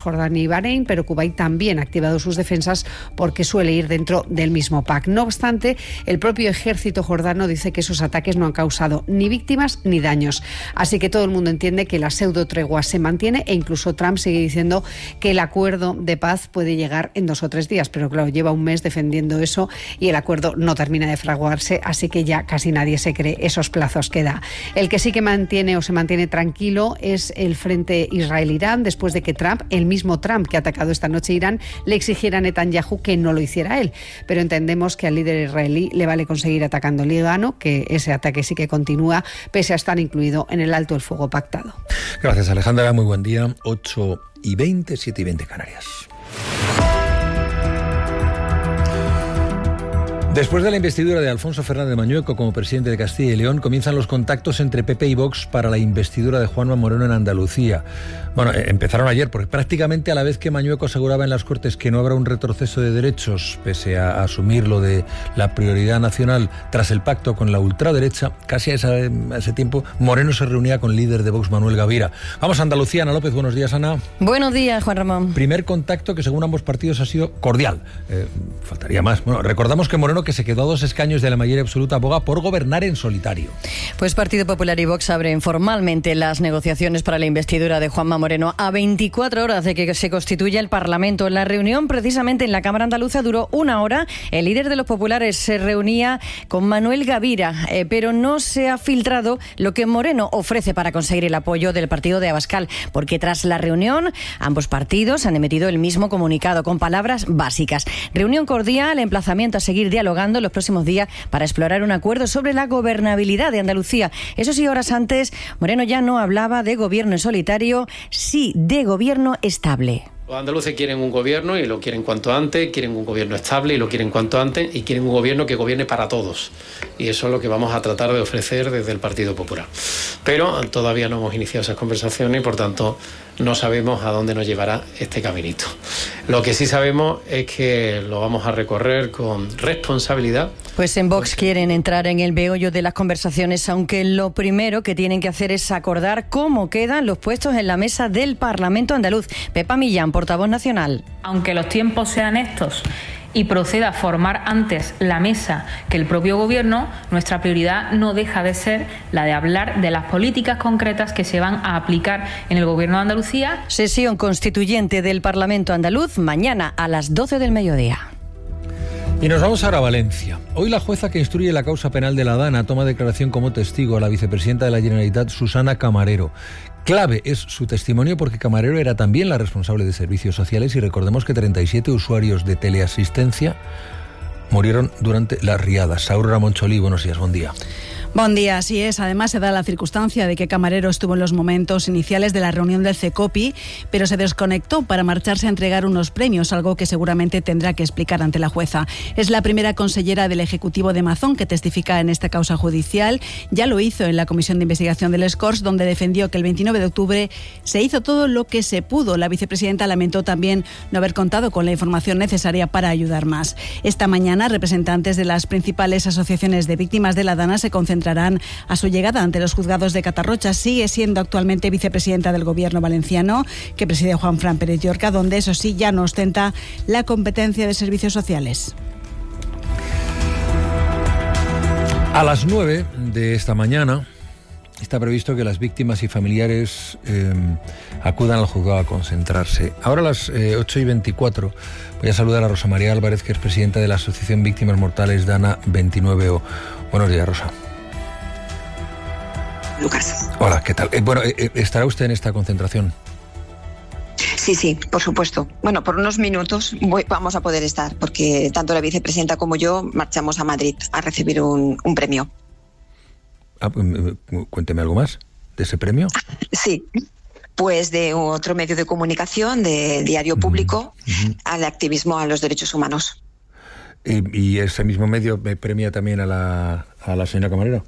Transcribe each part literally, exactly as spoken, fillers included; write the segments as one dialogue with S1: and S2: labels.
S1: Jordania y Bahrein, pero Kuwait también ha activado sus defensas porque suele ir dentro del mismo pack. No obstante, el propio ejército jordano dice que esos ataques no han causado ni víctimas ni daños. Así que todo el mundo entiende que la pseudo tregua se mantiene e incluso Trump sigue diciendo que el acuerdo de paz puede llegar en dos o tres días, pero claro, lleva un mes defendiendo eso y el acuerdo no termina de fraguarse, así que ya casi nadie se cree esos plazos que da. El que sí que mantiene o se mantiene tranquilo es el frente Israel-Irán, después de que Trump, el mismo Trump que ha atacado esta noche Irán, le exigiera a Netanyahu que no lo hiciera él. Pero entendemos que al líder israelí le vale conseguir atacando Líbano, que ese ataque sí que continúa, pese a estar incluido en el alto el fuego pactado.
S2: Gracias, Alejandra, muy buen día. ocho y veinte, siete y veinte Canarias. Después de la investidura de Alfonso Fernández Mañueco como presidente de Castilla y León, comienzan los contactos entre P P y Vox para la investidura de Juanma Moreno en Andalucía. Bueno, eh, empezaron ayer, porque prácticamente a la vez que Mañueco aseguraba en las Cortes que no habrá un retroceso de derechos, pese a asumir lo de la prioridad nacional tras el pacto con la ultraderecha, casi a, esa, a ese tiempo Moreno se reunía con el líder de Vox, Manuel Gavira. Vamos a Andalucía. Ana López, buenos días, Ana.
S3: Buenos días, Juan Ramón.
S2: Primer contacto que según ambos partidos ha sido cordial. Eh, faltaría más. Bueno, recordamos que Moreno, que se quedó a dos escaños de la mayoría absoluta, aboga por gobernar en solitario.
S3: Pues Partido Popular y Vox abren formalmente las negociaciones para la investidura de Juanma Moreno a veinticuatro horas de que se constituya el Parlamento. La reunión, precisamente en la Cámara Andaluza, duró una hora. El líder de los populares se reunía con Manuel Gavira, eh, pero no se ha filtrado lo que Moreno ofrece para conseguir el apoyo del partido de Abascal, porque tras la reunión ambos partidos han emitido el mismo comunicado con palabras básicas. Reunión cordial, emplazamiento a seguir dialogando los próximos días para explorar un acuerdo sobre la gobernabilidad de Andalucía. Eso sí, horas antes, Moreno ya no hablaba de gobierno en solitario, sí de gobierno estable.
S4: Los andaluces quieren un gobierno y lo quieren cuanto antes, quieren un gobierno estable y lo quieren cuanto antes, y quieren un gobierno que gobierne para todos. Y eso es lo que vamos a tratar de ofrecer desde el Partido Popular. Pero todavía no hemos iniciado esas conversaciones y, por tanto, no sabemos a dónde nos llevará este caminito. Lo que sí sabemos es que lo vamos a recorrer con responsabilidad.
S3: Pues en Vox quieren entrar en el meollo de las conversaciones, aunque lo primero que tienen que hacer es acordar cómo quedan los puestos en la mesa del Parlamento andaluz. Pepa Millán, portavoz nacional.
S5: Aunque los tiempos sean estos y proceda a formar antes la mesa que el propio gobierno, nuestra prioridad no deja de ser la de hablar de las políticas concretas que se van a aplicar en el gobierno de Andalucía.
S3: Sesión constituyente del Parlamento andaluz mañana a las doce del mediodía.
S2: Y nos vamos ahora a Valencia. Hoy la jueza que instruye la causa penal de la Dana toma declaración como testigo a la vicepresidenta de la Generalitat, Susana Camarero. Clave es su testimonio porque Camarero era también la responsable de servicios sociales y recordemos que treinta y siete usuarios de teleasistencia murieron durante las riadas. Aurora Moncholí, buenos días, buen día.
S6: Buen día, así es. Además se da la circunstancia de que Camarero estuvo en los momentos iniciales de la reunión del CECOPI, pero se desconectó para marcharse a entregar unos premios, algo que seguramente tendrá que explicar ante la jueza. Es la primera consellera del Ejecutivo de Mazón que testifica en esta causa judicial. Ya lo hizo en la Comisión de Investigación del Escors, donde defendió que el veintinueve de octubre se hizo todo lo que se pudo. La vicepresidenta lamentó también no haber contado con la información necesaria para ayudar más. Esta mañana, representantes de las principales asociaciones de víctimas de la Dana se concentrarán a su llegada ante los juzgados de Catarrocha. Sigue siendo actualmente vicepresidenta del Gobierno valenciano, que preside Juanfran Pérez Llorca, donde eso sí ya no ostenta la competencia de servicios sociales.
S2: A las nueve de esta mañana está previsto que las víctimas y familiares eh, acudan al juzgado a concentrarse. Ahora a las eh, ocho y veinticuatro voy a saludar a Rosa María Álvarez, que es presidenta de la Asociación Víctimas Mortales Dana veintinueve O. Buenos días, Rosa.
S7: Lucas.
S2: Hola, ¿qué tal? Eh, bueno, eh, ¿estará usted en esta concentración?
S7: Sí, sí, por supuesto. Bueno, por unos minutos voy, vamos a poder estar, porque tanto la vicepresidenta como yo marchamos a Madrid a recibir un, un premio.
S2: Ah, cuénteme algo más de ese premio.
S7: Sí, pues de otro medio de comunicación, de Diario Público, uh-huh. al activismo a los derechos humanos.
S2: ¿Y, y ese mismo medio me premia también a la, a la señora Camarero?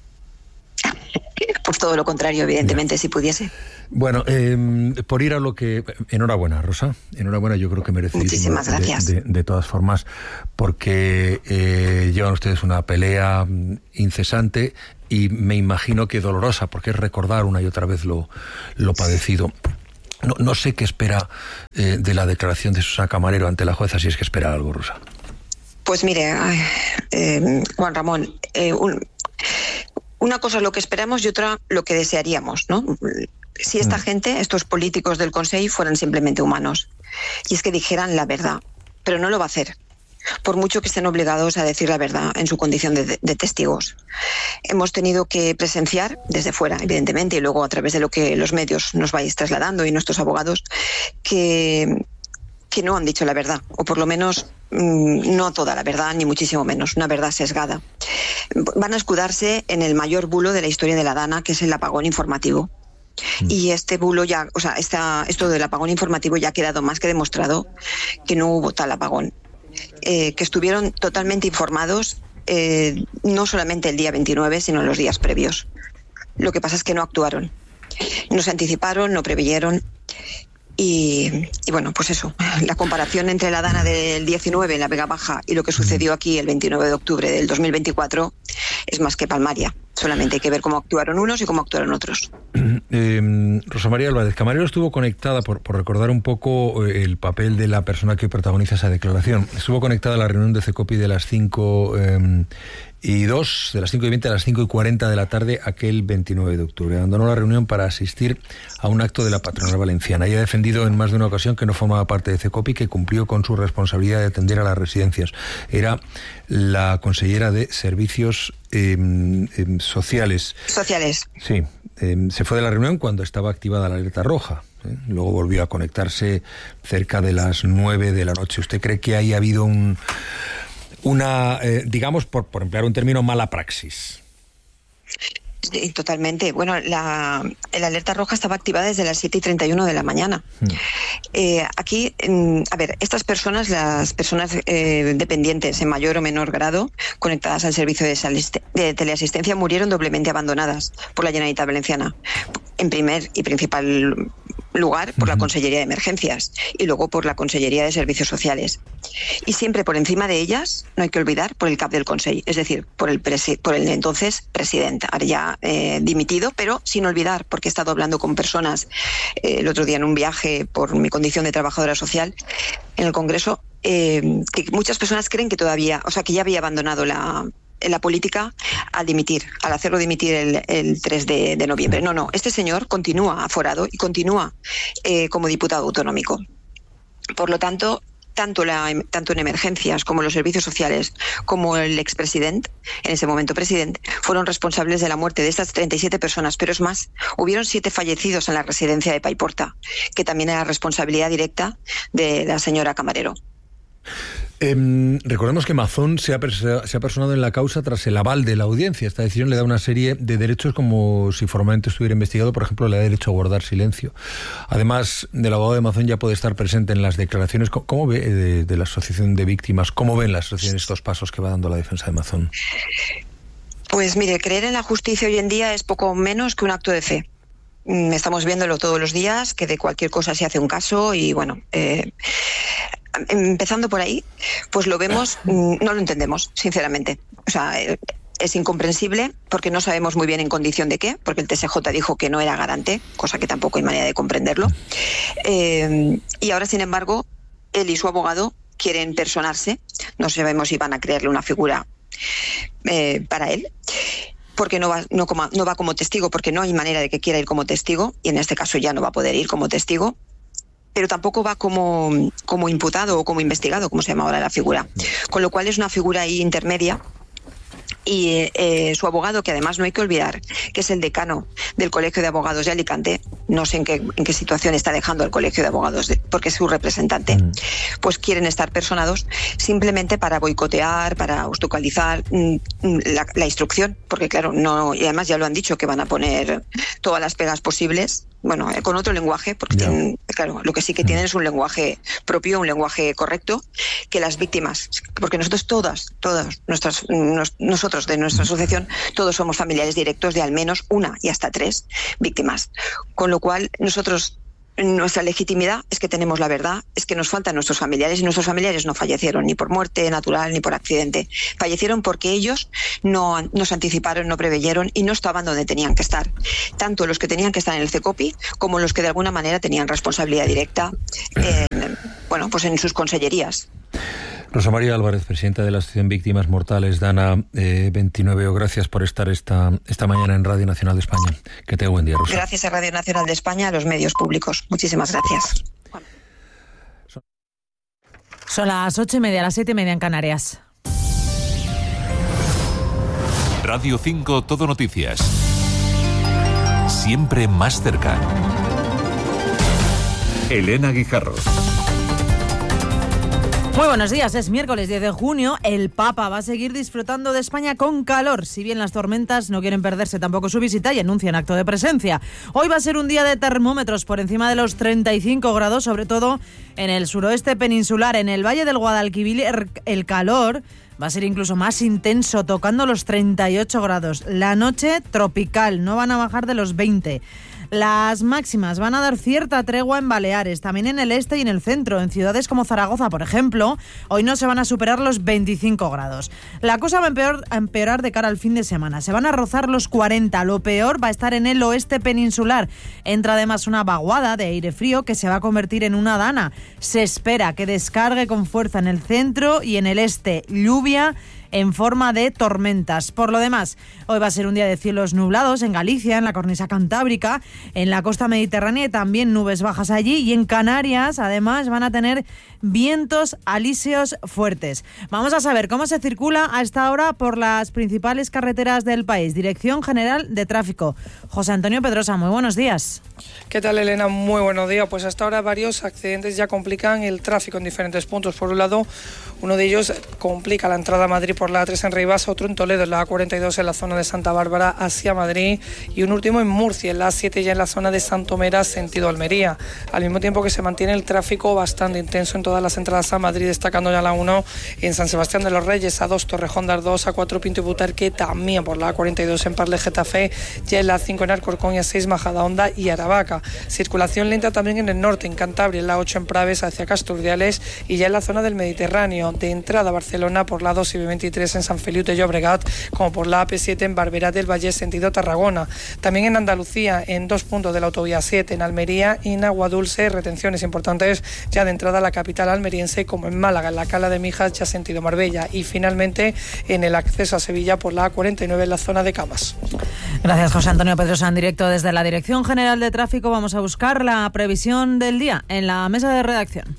S7: Pues todo lo contrario, evidentemente, ya. Si pudiese.
S2: Bueno, eh, por ir a lo que... Enhorabuena, Rosa. Enhorabuena, yo creo que merecidísimo.
S7: Muchísimas gracias.
S2: De, de, de todas formas, porque eh, llevan ustedes una pelea incesante y me imagino que dolorosa, porque es recordar una y otra vez lo, lo padecido. No, no sé qué espera eh, de la declaración de Susana Camarero ante la jueza, si es que espera algo, Rosa.
S7: Pues mire, ay, eh, Juan Ramón, eh, un, una cosa es lo que esperamos y otra lo que desearíamos, ¿no? Si esta mm. gente, estos políticos del Consell, fueran simplemente humanos, y es que dijeran la verdad, pero no lo va a hacer, por mucho que estén obligados a decir la verdad en su condición de, de testigos. Hemos tenido que presenciar desde fuera, evidentemente, y luego a través de lo que los medios nos vais trasladando y nuestros abogados, que, que no han dicho la verdad, o por lo menos mmm, no toda la verdad, ni muchísimo menos, una verdad sesgada. Van a escudarse en el mayor bulo de la historia de la Dana, que es el apagón informativo. Y este bulo ya, o sea, esta, esto del apagón informativo ya ha quedado más que demostrado que no hubo tal apagón. Eh, que estuvieron totalmente informados, eh, no solamente el día veintinueve, sino los días previos. Lo que pasa es que no actuaron. No se anticiparon, no preveyeron. Y, y bueno, pues eso, la comparación entre la Dana del diecinueve en la Vega Baja y lo que sucedió aquí el veintinueve de octubre del dos mil veinticuatro es más que palmaria. Solamente hay que ver cómo actuaron unos y cómo actuaron otros.
S2: Eh, Rosa María Álvarez Camarero estuvo conectada, por, por recordar un poco el papel de la persona que protagoniza esa declaración, estuvo conectada a la reunión de CECOPI de las cinco eh, y dos, de las cinco y veinte a las cinco y cuarenta de la tarde aquel veintinueve de octubre. Abandonó la reunión para asistir a un acto de la patronal valenciana. Ella ha defendido en más de una ocasión que no formaba parte de CECOPI, que cumplió con su responsabilidad de atender a las residencias. Era la consellera de Servicios eh, eh, Sociales.
S7: Sociales.
S2: Sí. Eh, se fue de la reunión cuando estaba activada la alerta roja. ¿eh? Luego volvió a conectarse cerca de las nueve de la noche. ¿Usted cree que ahí ha habido un... una, eh, digamos, por, por emplear un término, mala praxis?
S7: Sí, totalmente. Bueno, la, la alerta roja estaba activada desde las siete y treinta y uno de la mañana. Mm. Eh, aquí, mm, a ver, estas personas, las personas eh, dependientes en mayor o menor grado, conectadas al servicio de, de teleasistencia, murieron doblemente abandonadas por la Generalitat Valenciana. En primer y principal lugar, por uh-huh. la Consellería de Emergencias y luego por la Consellería de Servicios Sociales. Y siempre por encima de ellas, no hay que olvidar, por el cap del Consell, es decir, por el, presi- por el entonces presidente, ahora ya eh, dimitido, pero sin olvidar, porque he estado hablando con personas eh, el otro día en un viaje por mi condición de trabajadora social en el Congreso, eh, que muchas personas creen que todavía, o sea, que ya había abandonado la... en la política al dimitir, al hacerlo dimitir el, el tres de noviembre. No, no, este señor continúa aforado y continúa eh, como diputado autonómico. Por lo tanto, tanto, la, tanto en emergencias como los servicios sociales, como el expresidente, en ese momento presidente, fueron responsables de la muerte de estas treinta y siete personas. Pero es más, hubieron siete fallecidos en la residencia de Paiporta, que también era responsabilidad directa de la señora Camarero.
S2: Eh, recordemos que Mazón se ha, perso- se ha personado en la causa tras el aval de la audiencia. Esta decisión le da una serie de derechos como si formalmente estuviera investigado. Por ejemplo, le da derecho a guardar silencio. Además, del abogado de Mazón ya puede estar presente en las declaraciones. ¿Cómo, cómo ve de, de la asociación de víctimas? ¿Cómo ven las asociaciones estos pasos que va dando la defensa de Mazón?
S7: Pues mire, creer en la justicia hoy en día es poco menos que un acto de fe. Estamos viéndolo todos los días, que de cualquier cosa se hace un caso y bueno... Eh, empezando por ahí, pues lo vemos, no lo entendemos, sinceramente. O sea, es incomprensible porque no sabemos muy bien en condición de qué, porque el T S J dijo que no era garante, cosa que tampoco hay manera de comprenderlo. Eh, y ahora, sin embargo, él y su abogado quieren personarse. No sabemos si van a crearle una figura eh, para él, porque no va, no, como, no va como testigo, porque no hay manera de que quiera ir como testigo, y en este caso ya no va a poder ir como testigo. Pero tampoco va como, como imputado o como investigado, como se llama ahora la figura. Con lo cual es una figura ahí intermedia. Y eh, su abogado, que además no hay que olvidar que es el decano del Colegio de Abogados de Alicante, no sé en qué, en qué situación está dejando el Colegio de Abogados, de, porque es su representante, mm. pues quieren estar personados simplemente para boicotear, para obstaculizar mm, la, la instrucción, porque claro, no, y además ya lo han dicho que van a poner todas las pegas posibles, bueno, con otro lenguaje, porque yeah. tienen, claro, lo que sí que tienen es un lenguaje propio, un lenguaje correcto, que las víctimas, porque nosotros todas, todas nuestras, nos, nosotros de nuestra asociación, todos somos familiares directos de al menos una y hasta tres víctimas, con lo cual nosotros nuestra legitimidad es que tenemos la verdad, es que nos faltan nuestros familiares y nuestros familiares no fallecieron ni por muerte natural ni por accidente. Fallecieron porque ellos no, no se anticiparon, no preveyeron y no estaban donde tenían que estar. Tanto los que tenían que estar en el CECOPI como los que de alguna manera tenían responsabilidad directa eh, bueno, pues en sus consellerías.
S2: Rosa María Álvarez, presidenta de la Asociación Víctimas Mortales, Dana eh, veintinueve, gracias por estar esta, esta mañana en Radio Nacional de España. Que tenga buen día, Rosa.
S7: Gracias a Radio Nacional de España, a los medios públicos. Muchísimas gracias.
S8: Son las ocho y media, las siete y media en Canarias.
S9: Radio cinco, Todo Noticias. Siempre más cerca. Elena Guijarro.
S8: Muy buenos días, es miércoles diez de junio, el Papa va a seguir disfrutando de España con calor, si bien las tormentas no quieren perderse tampoco su visita y anuncian acto de presencia. Hoy va a ser un día de termómetros por encima de los treinta y cinco grados, sobre todo en el suroeste peninsular, en el Valle del Guadalquivir el calor va a ser incluso más intenso, tocando los treinta y ocho grados. La noche tropical, no van a bajar de los veinte. Las máximas van a dar cierta tregua en Baleares, también en el este y en el centro. En ciudades como Zaragoza, por ejemplo, hoy no se van a superar los veinticinco grados. La cosa va a empeorar, a empeorar de cara al fin de semana. Se van a rozar los cuarenta. Lo peor va a estar en el oeste peninsular. Entra además una vaguada de aire frío que se va a convertir en una dana. Se espera que descargue con fuerza en el centro y en el este. Lluvia en forma de tormentas. Por lo demás, hoy va a ser un día de cielos nublados en Galicia, en la cornisa cantábrica, en la costa mediterránea y también nubes bajas allí, y en Canarias además van a tener vientos alisios fuertes. Vamos a saber cómo se circula a esta hora por las principales carreteras del país. Dirección General de Tráfico. José Antonio Pedrosa, muy buenos días.
S10: ¿Qué tal, Elena? Muy buenos días. Pues hasta ahora varios accidentes ya complican el tráfico en diferentes puntos. Por un lado, uno de ellos complica la entrada a Madrid por la A tres en Ribas, otro en Toledo, en la A cuarenta y dos en la zona de Santa Bárbara hacia Madrid, y un último en Murcia, en la A siete ya en la zona de Santomera, sentido Almería. Al mismo tiempo que se mantiene el tráfico bastante intenso en todas las entradas a Madrid, destacando ya la uno en San Sebastián de los Reyes, A dos Torrejón de Ardoz, A cuatro Pinto y Butarque, también por la A cuarenta y dos en Parle Getafe, ya en la A cinco en Alcorcón y A seis Majadahonda y Aravaca. Circulación lenta también en el norte, en Cantabria, en la ocho en Praves hacia Casturdiales, y ya en la zona del Mediterráneo, de entrada a Barcelona por la dos y B veintitrés en San Feliu de Llobregat, como por la A P siete en Barberá del Valle, sentido Tarragona. También en Andalucía, en dos puntos de la autovía siete, en Almería y en Aguadulce, retenciones importantes ya de entrada a la capital almeriense, como en Málaga, en la Cala de Mijas, ya sentido Marbella, y finalmente en el acceso a Sevilla por la A cuarenta y nueve en la zona de Camas.
S8: Gracias, José Antonio Pedrosa. En directo desde la Dirección General de Tráfico vamos a buscar la previsión del día en la mesa de redacción.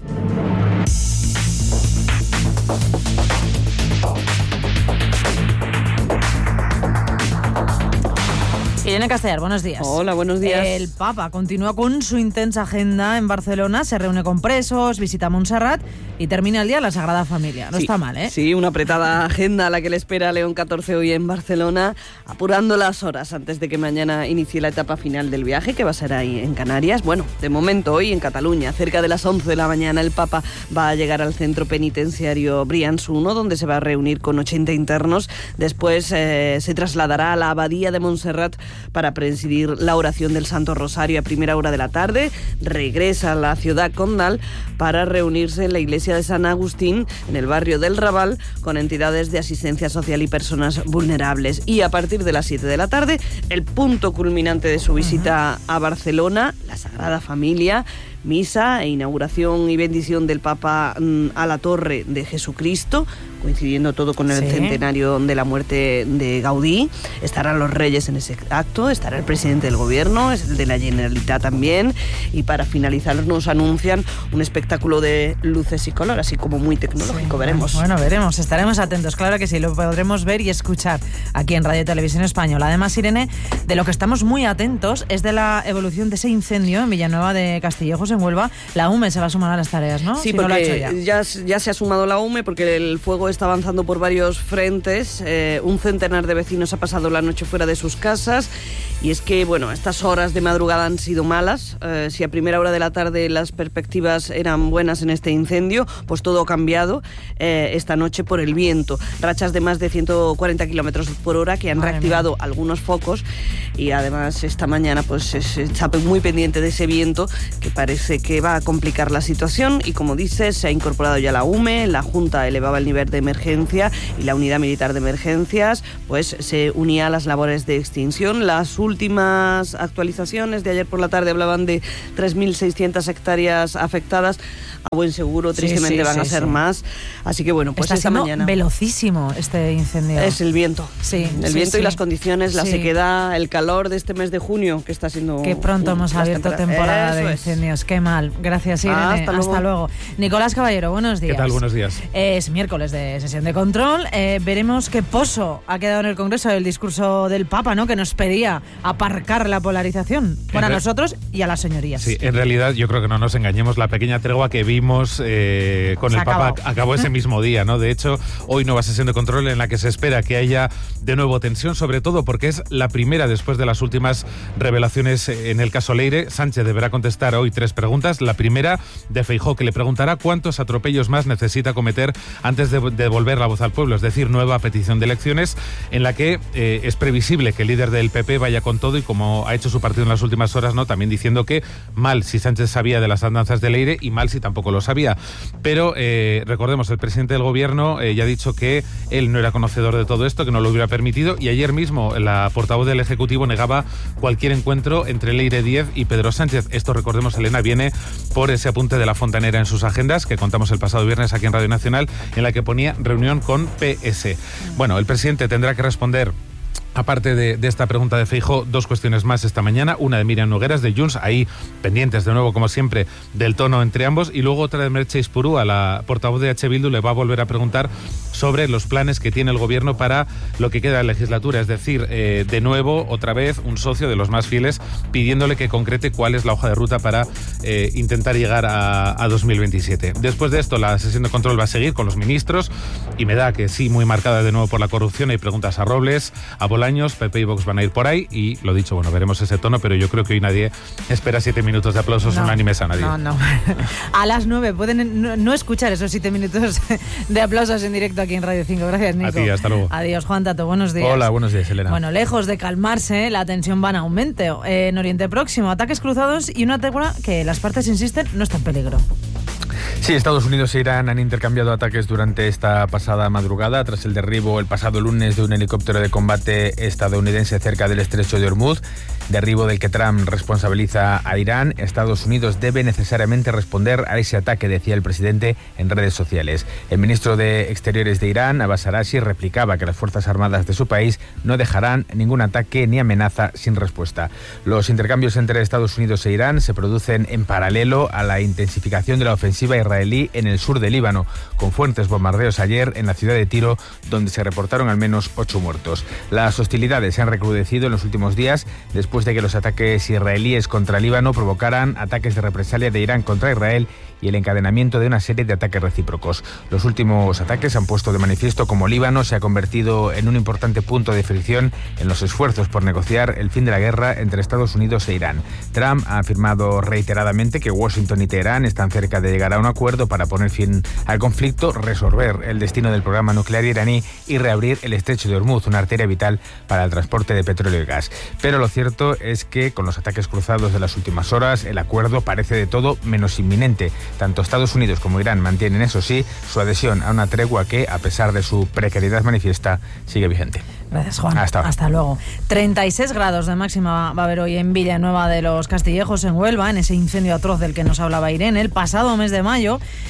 S8: Irene Castellar, buenos días.
S11: Hola, buenos días.
S8: El Papa continúa con su intensa agenda en Barcelona, se reúne con presos, visita Montserrat y termina el día en la Sagrada Familia. No
S11: sí,
S8: está mal, ¿eh?
S11: Sí, una apretada agenda a la que le espera León catorce hoy en Barcelona, apurando las horas antes de que mañana inicie la etapa final del viaje, que va a ser ahí en Canarias. Bueno, de momento hoy en Cataluña, cerca de las once de la mañana, el Papa va a llegar al centro penitenciario Brians uno, donde se va a reunir con ochenta internos. Después eh, se trasladará a la Abadía de Montserrat para presidir la oración del Santo Rosario a primera hora de la tarde. Regresa a la ciudad condal para reunirse en la iglesia de San Agustín, en el barrio del Raval, con entidades de asistencia social y personas vulnerables. Y a partir de las siete de la tarde, el punto culminante de su visita a Barcelona, la Sagrada Familia, misa e inauguración y bendición del Papa a la Torre de Jesucristo, coincidiendo todo con el sí. centenario de la muerte de Gaudí. Estarán los reyes en ese acto, estará el presidente del gobierno, es el de la Generalitat también, y para finalizar nos anuncian un espectáculo de luces y color, así como muy tecnológico, sí. veremos.
S8: Bueno, veremos, estaremos atentos, claro que sí, lo podremos ver y escuchar aquí en Radio Televisión Española. Además, Irene, de lo que estamos muy atentos es de la evolución de ese incendio en Villanueva de Castillejos, Castillejos, en Huelva, la U M E se va a sumar a las tareas, ¿no?
S11: Sí,
S8: si
S11: porque
S8: no lo ha hecho ya.
S11: Ya, ya se ha sumado la U M E porque el fuego está avanzando por varios frentes. Eh, un centenar de vecinos ha pasado la noche fuera de sus casas y es que, bueno, estas horas de madrugada han sido malas. Eh, si a primera hora de la tarde las perspectivas eran buenas en este incendio, pues todo ha cambiado eh, esta noche por el viento. Rachas de más de ciento cuarenta kilómetros por hora que han Madre reactivado mía. algunos focos y además esta mañana pues se está muy pendiente de ese viento que parece que va a complicar la situación y, como dices, se ha incorporado ya la U M E, la Junta elevaba el nivel de emergencia y la Unidad Militar de Emergencias pues se unía a las labores de extinción. Las últimas actualizaciones de ayer por la tarde hablaban de tres mil seiscientas hectáreas afectadas. A buen seguro, tristemente, sí, sí, van sí, a ser sí. más. Así que, bueno, pues
S8: Está
S11: esta mañana...
S8: velocísimo este incendio.
S11: Es el viento.
S8: Sí,
S11: el
S8: sí,
S11: viento
S8: sí.
S11: y las condiciones, la
S8: sí.
S11: sequedad, el calor de este mes de junio, que está siendo...
S8: Qué pronto
S11: un,
S8: hemos abierto temporada de incendios. Es. Qué mal. Gracias, Irene.
S11: Ah, hasta, luego.
S8: hasta luego. Nicolás Caballero, buenos días.
S12: ¿Qué tal? Buenos días.
S8: Es miércoles de sesión de control. Eh, veremos qué pozo ha quedado en el Congreso el discurso del Papa, ¿no? Que nos pedía aparcar la polarización. Bueno, a nosotros y a las señorías.
S12: Sí, en realidad yo creo que no nos engañemos. La pequeña tregua que vimos eh, con Se el Papa acabó. acabó ese mismo día, ¿no? De hecho, hoy nueva sesión de control en la que se espera que haya de nuevo tensión, sobre todo porque es la primera después de las últimas revelaciones en el caso Leire. Sánchez deberá contestar hoy tres preguntas. La primera de Feijóo, que le preguntará cuántos atropellos más necesita cometer antes de devolver la voz al pueblo, es decir, nueva petición de elecciones en la que eh, es previsible que el líder del P P vaya con todo y, como ha hecho su partido en las últimas horas, ¿no? También diciendo que mal si Sánchez sabía de las andanzas de Leire y mal si tampoco lo sabía. Pero eh, recordemos, el presidente del gobierno eh, ya ha dicho que él no era conocedor de todo esto, que no lo hubiera permitido, y ayer mismo la portavoz del Ejecutivo negaba cualquier encuentro entre Leire Díez y Pedro Sánchez. Esto, recordemos, Elena, viene por ese apunte de la Fontanera en sus agendas que contamos el pasado viernes aquí en Radio Nacional, en la que ponía reunión con P S. Bueno, el presidente tendrá que responder, aparte de, de esta pregunta de Feijóo, dos cuestiones más esta mañana. Una de Miriam Nogueras, de Junts, ahí pendientes de nuevo, como siempre, del tono entre ambos. Y luego otra de Merche Ispurú, a la portavoz de H. Bildu, le va a volver a preguntar sobre los planes que tiene el gobierno para lo que queda de legislatura. Es decir, eh, de nuevo, otra vez, un socio de los más fieles pidiéndole que concrete cuál es la hoja de ruta para eh, intentar llegar a, a dos mil veintisiete. Después de esto, la sesión de control va a seguir con los ministros y me da que sí, muy marcada de nuevo por la corrupción. Hay preguntas a Robles, a Bolaños, P P y Vox van a ir por ahí y, lo dicho, bueno, veremos ese tono, pero yo creo que hoy nadie espera siete minutos de aplausos
S8: no,
S12: unánimes a nadie.
S8: No, no. A las nueve pueden no, no escuchar esos siete minutos de aplausos en directo aquí en Radio cinco. Gracias, Nico.
S12: A ti, hasta luego.
S8: Adiós, Juan Tato, buenos días.
S2: Hola, buenos días, Elena.
S8: Bueno, lejos de calmarse, la tensión va en aumento. En Oriente Próximo, ataques cruzados y una tregua que las partes insisten no está en peligro.
S2: Sí, Estados Unidos e Irán han intercambiado ataques durante esta pasada madrugada tras el derribo el pasado lunes de un helicóptero de combate estadounidense cerca del estrecho de Hormuz, derribo del que Trump responsabiliza a Irán. Estados Unidos debe necesariamente responder a ese ataque, decía el presidente en redes sociales. El ministro de Exteriores de Irán, Abbas Araghchi, replicaba que las Fuerzas Armadas de su país no dejarán ningún ataque ni amenaza sin respuesta. Los intercambios entre Estados Unidos e Irán se producen en paralelo a la intensificación de la ofensiva israelí en el sur del Líbano, con fuertes bombardeos ayer en la ciudad de Tiro, donde se reportaron al menos ocho muertos. Las hostilidades se han recrudecido en los últimos días después de que los ataques israelíes contra Líbano provocaran ataques de represalia de Irán contra Israel y el encadenamiento de una serie de ataques recíprocos. Los últimos ataques han puesto de manifiesto cómo Líbano se ha convertido en un importante punto de fricción en los esfuerzos por negociar el fin de la guerra entre Estados Unidos e Irán. Trump ha afirmado reiteradamente que Washington y Teherán están cerca de llegar a un acuerdo para poner fin al conflicto, resolver el destino del programa nuclear iraní y reabrir el estrecho de Hormuz, una arteria vital para el transporte de petróleo y gas. Pero lo cierto es que con los ataques cruzados de las últimas horas, el acuerdo parece de todo menos inminente. Tanto Estados Unidos como Irán mantienen, eso sí, su adhesión a una tregua que, a pesar de su precariedad manifiesta, sigue vigente.
S8: Gracias, Juan.
S2: Hasta,
S8: Hasta luego. treinta y seis grados de máxima va a haber hoy en Villanueva de los Castillejos, en Huelva, en ese incendio atroz del que nos hablaba Irene. El pasado mes de mayo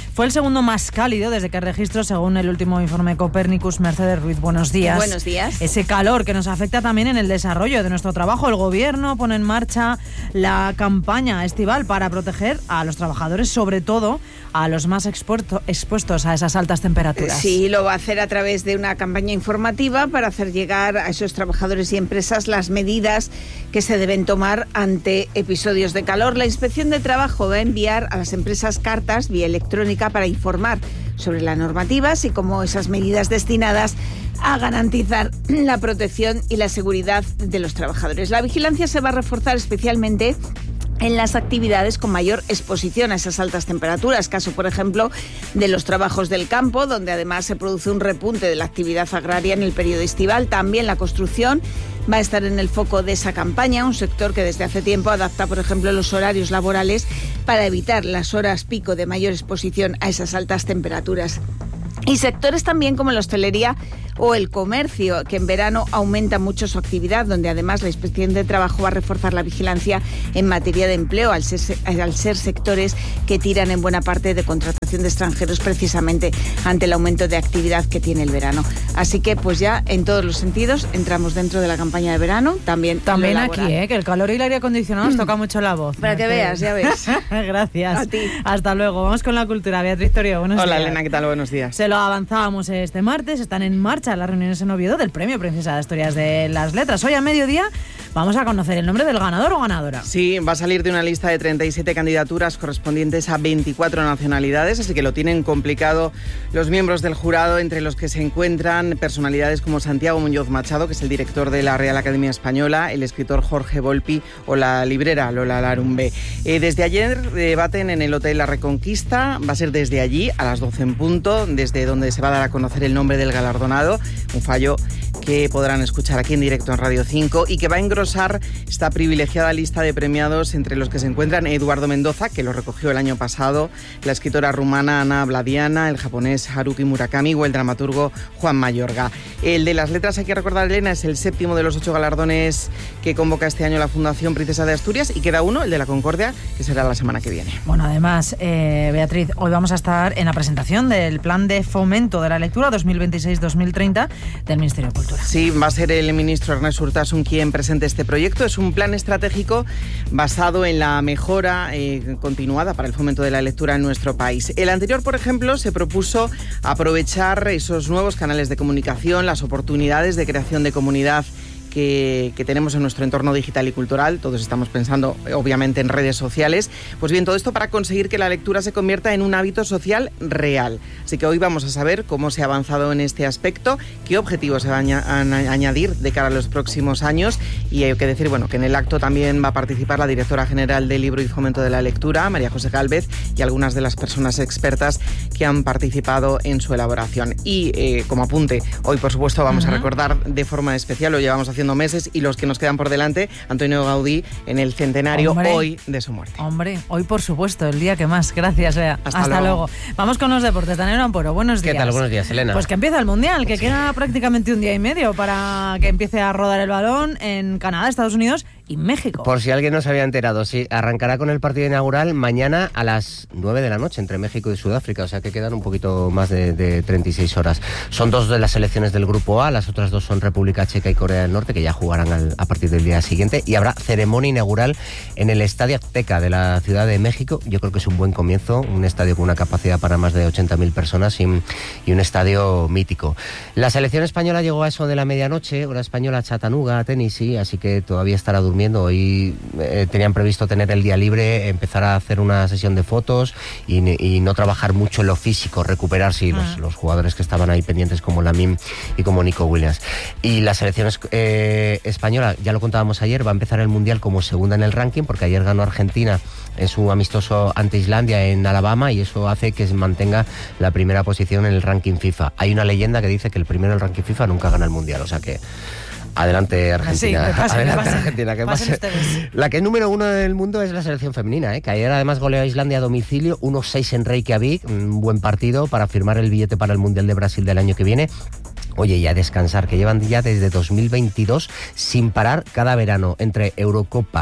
S8: Fue el segundo más cálido desde que registró, según el último informe Copernicus. Mercedes Ruiz, buenos días.
S13: Buenos días.
S8: Ese calor que nos afecta también en el desarrollo de nuestro trabajo. El Gobierno pone en marcha la campaña estival para proteger a los trabajadores, sobre todo a los más expuesto, expuestos a esas altas temperaturas.
S13: Sí, lo va a hacer a través de una campaña informativa para hacer llegar a esos trabajadores y empresas las medidas que se deben tomar ante episodios de calor. La Inspección de Trabajo va a enviar a las empresas cartas vía electrónica para informar sobre la normativa, así como esas medidas destinadas a garantizar la protección y la seguridad de los trabajadores. La vigilancia se va a reforzar especialmente en las actividades con mayor exposición a esas altas temperaturas, caso por ejemplo de los trabajos del campo, donde además se produce un repunte de la actividad agraria en el periodo estival. También la construcción va a estar en el foco de esa campaña, un sector que desde hace tiempo adapta, por ejemplo, los horarios laborales para evitar las horas pico de mayor exposición a esas altas temperaturas. Y sectores también como la hostelería o el comercio, que en verano aumenta mucho su actividad, donde además la Inspección de Trabajo va a reforzar la vigilancia en materia de empleo, al ser, al ser sectores que tiran en buena parte de contratación de extranjeros precisamente ante el aumento de actividad que tiene el verano. Así que pues ya en todos los sentidos entramos dentro de la campaña de verano, también
S8: También aquí, ¿eh? Que el calor y el aire acondicionado nos toca mucho la voz.
S13: Para que veas, ya ves.
S8: Gracias.
S13: A ti.
S8: Hasta luego. Vamos con la cultura. Beatriz Torio, buenos
S14: Hola,
S8: días.
S14: Elena, ¿qué tal? Buenos días.
S8: Se lo avanzábamos este martes, están en marcha las reuniones en Oviedo del Premio Princesa de Asturias de las Letras. Hoy a mediodía vamos a conocer el nombre del ganador o ganadora.
S14: Sí, va a salir de una lista de treinta y siete candidaturas correspondientes a veinticuatro nacionalidades, así que lo tienen complicado los miembros del jurado, entre los que se encuentran personalidades como Santiago Muñoz Machado, que es el director de la Real Academia Española, el escritor Jorge Volpi o la librera Lola Larumbe. Eh, desde ayer debaten en el Hotel La Reconquista, va a ser desde allí a las doce en punto, desde donde se va a dar a conocer el nombre del galardonado, un fallo que podrán escuchar aquí en directo en Radio cinco y que va a engrosar esta privilegiada lista de premiados, entre los que se encuentran Eduardo Mendoza, que lo recogió el año pasado, la escritora rumana Ana Bladiana, el japonés Haruki Murakami o el dramaturgo Juan Mayorga. El de las letras, hay que recordar, Elena, es el séptimo de los ocho galardones que convoca este año la Fundación Princesa de Asturias, y queda uno, el de la Concordia, que será la semana que viene.
S8: Bueno, además, eh, Beatriz, hoy vamos a estar en la presentación del Plan de Fomento de la Lectura dos mil veintiséis dos mil treinta del Ministerio de Cultura.
S14: Sí, va a ser el ministro Ernest Urtasun quien presente este proyecto. Es un plan estratégico basado en la mejora eh, continuada para el fomento de la lectura en nuestro país. El anterior, por ejemplo, se propuso aprovechar esos nuevos canales de comunicación, las oportunidades de creación de comunidad Que, que tenemos en nuestro entorno digital y cultural. Todos estamos pensando, obviamente, en redes sociales. Pues bien, todo esto para conseguir que la lectura se convierta en un hábito social real. Así que hoy vamos a saber cómo se ha avanzado en este aspecto, qué objetivos se van a añadir de cara a los próximos años, y hay que decir, bueno, que en el acto también va a participar la directora general del Libro y Fomento de la Lectura, María José Gálvez, y algunas de las personas expertas que han participado en su elaboración. Y eh, como apunte, hoy por supuesto vamos uh-huh. a recordar de forma especial, lo llevamos haciendo meses y los que nos quedan por delante, Antonio Gaudí, en el centenario Hombre. hoy de su muerte.
S8: Hombre, hoy por supuesto, el día que más. Gracias, Bea.
S14: Hasta,
S8: Hasta
S14: luego.
S8: luego. Vamos con los deportes. Daniel Amporo, buenos días.
S15: ¿Qué tal? Buenos días, Elena.
S8: Pues que empieza el Mundial, que
S15: sí.
S8: queda prácticamente un día y medio para que empiece a rodar el balón en Canadá, Estados Unidos y México.
S15: Por si alguien no se había enterado, sí, arrancará con el partido inaugural mañana a las nueve de la noche entre México y Sudáfrica, o sea que quedan un poquito más de, de treinta y seis horas. Son dos de las selecciones del Grupo A, las otras dos son República Checa y Corea del Norte, que ya jugarán al, a partir del día siguiente, y habrá ceremonia inaugural en el Estadio Azteca de la Ciudad de México. Yo creo que es un buen comienzo, un estadio con una capacidad para más de ochenta mil personas y, y un estadio mítico. La selección española llegó a eso de la medianoche, hora española, Chattanooga, Tennessee, así que todavía estará durmiendo. Hoy eh, tenían previsto tener el día libre, empezar a hacer una sesión de fotos y, y no trabajar mucho en lo físico, recuperarse, y los, los jugadores que estaban ahí pendientes como Lamine y como Nico Williams. Y la selección eh, española, ya lo contábamos ayer, va a empezar el Mundial como segunda en el ranking, porque ayer ganó Argentina en su amistoso ante Islandia en Alabama, y eso hace que se mantenga la primera posición en el ranking FIFA. Hay una leyenda que dice que el primero en el ranking FIFA nunca gana el Mundial, o sea que adelante Argentina,
S8: sí, pasen,
S15: adelante
S8: pasen,
S15: Argentina, que
S8: pasen
S15: pase. La que es número uno del mundo es la selección femenina, ¿eh? Que ayer además goleó a Islandia a domicilio, uno seis en Reykjavik, un buen partido para firmar el billete para el Mundial de Brasil del año que viene. Oye, y a descansar, que llevan ya desde dos mil veintidós sin parar cada verano entre Eurocopa,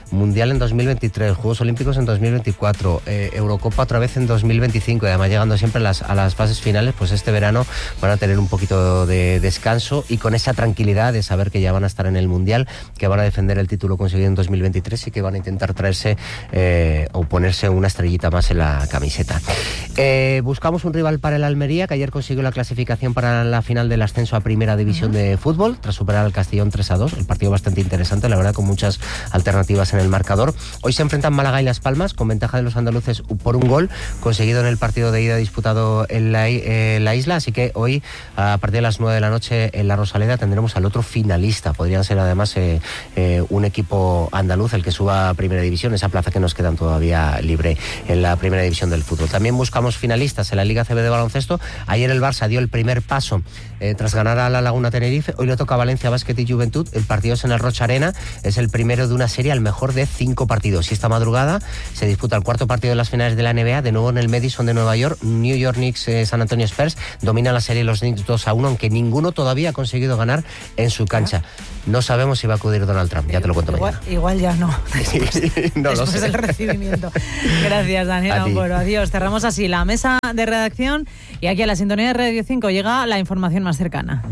S15: Mundial en dos mil veintitrés, Juegos Olímpicos en dos mil veinticuatro, eh, Eurocopa otra vez en dos mil veinticinco, y además llegando siempre a las, a las fases finales, pues este verano van a tener un poquito de descanso y con esa tranquilidad de saber que ya van a estar en el Mundial, que van a defender el título conseguido en dos mil veintitrés y que van a intentar traerse eh, o ponerse una estrellita más en la camiseta. Eh, buscamos un rival para el Almería, que ayer consiguió la clasificación para la final del ascenso a Primera División uh-huh. de fútbol, tras superar al Castellón tres a dos, el partido bastante interesante, la verdad, con muchas alternativas en el marcador. Hoy se enfrentan Málaga y Las Palmas, con ventaja de los andaluces por un gol, conseguido en el partido de ida disputado en la, eh, la isla, así que hoy, a partir de las nueve de la noche en la Rosaleda, tendremos al otro finalista. Podrían ser además eh, eh, un equipo andaluz el que suba a Primera División, esa plaza que nos quedan todavía libre en la Primera División del fútbol. También buscamos finalistas en la Liga C B de baloncesto. Ayer el Barça dio el primer paso eh, tras ganar a la Laguna Tenerife. Hoy le toca a Valencia Básquet y Juventud. El partido es en el Rocha Arena, es el primero de una serie al mejor de cinco partidos. Y esta madrugada se disputa el cuarto partido de las finales de la N B A, de nuevo en el Madison de Nueva York. New York Knicks, eh, San Antonio Spurs, domina la serie los Knicks dos a uno, aunque ninguno todavía ha conseguido ganar en su cancha. No sabemos si va a acudir Donald Trump, ya te lo cuento
S8: igual,
S15: mañana.
S8: Igual ya no.
S15: no
S8: Después
S15: lo sé.
S8: del recibimiento. Gracias, Daniel Amporo. Adiós. Cerramos así la mesa de redacción y aquí a la sintonía de Radio cinco llega la información más cercana.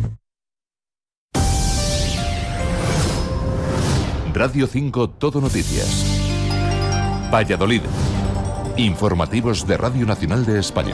S9: Radio cinco Todo Noticias. Valladolid. Informativos de Radio Nacional de España.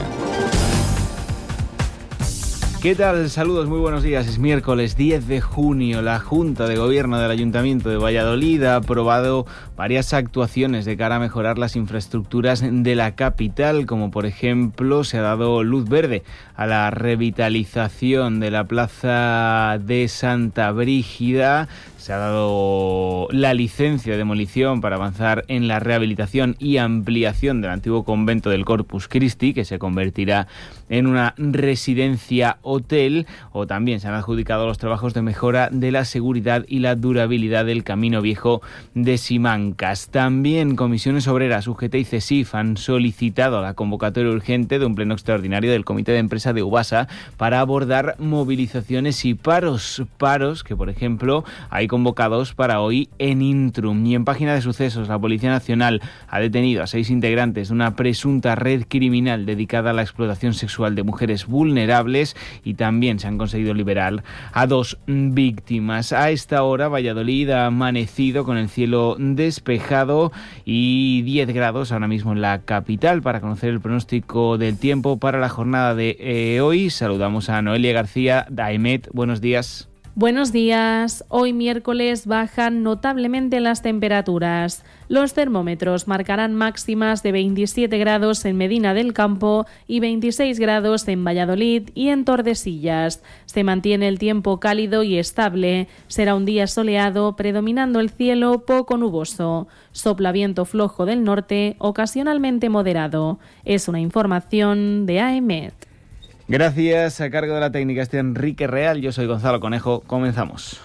S16: ¿Qué tal? Saludos, muy buenos días. Es miércoles diez de junio. La Junta de Gobierno del Ayuntamiento de Valladolid ha aprobado varias actuaciones de cara a mejorar las infraestructuras de la capital, como por ejemplo se ha dado luz verde a la revitalización de la Plaza de Santa Brígida. Se ha dado la licencia de demolición para avanzar en la rehabilitación y ampliación del antiguo convento del Corpus Christi, que se convertirá en una residencia hotel, o también se han adjudicado los trabajos de mejora de la seguridad y la durabilidad del Camino Viejo de Simancas. También Comisiones Obreras, U G T y CESIF han solicitado la convocatoria urgente de un pleno extraordinario del Comité de Empresa de Ubasa para abordar movilizaciones y paros, paros que por ejemplo hay convocados para hoy en Intrum. Y en página de sucesos, la Policía Nacional ha detenido a seis integrantes de una presunta red criminal dedicada a la explotación sexual de mujeres vulnerables, y también se han conseguido liberar a dos víctimas. A esta hora Valladolid ha amanecido con el cielo despejado y diez grados ahora mismo en la capital. Para conocer el pronóstico del tiempo para la jornada de eh, hoy, saludamos a Noelia García, de AEMET. Buenos días.
S17: Buenos días. Hoy miércoles bajan notablemente las temperaturas. Los termómetros marcarán máximas de veintisiete grados en Medina del Campo y veintiséis grados en Valladolid y en Tordesillas. Se mantiene el tiempo cálido y estable. Será un día soleado, predominando el cielo poco nuboso. Sopla viento flojo del norte, ocasionalmente moderado. Es una información de AEMET.
S16: Gracias. A cargo de la técnica está Enrique Real. Yo soy Gonzalo Conejo. Comenzamos.